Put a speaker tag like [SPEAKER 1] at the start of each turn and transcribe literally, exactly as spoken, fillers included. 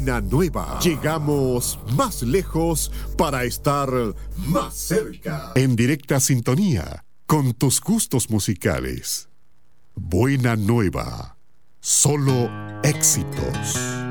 [SPEAKER 1] Buena Nueva. Llegamos más lejos para estar más cerca. En directa sintonía con tus gustos musicales. Buena Nueva. Solo éxitos.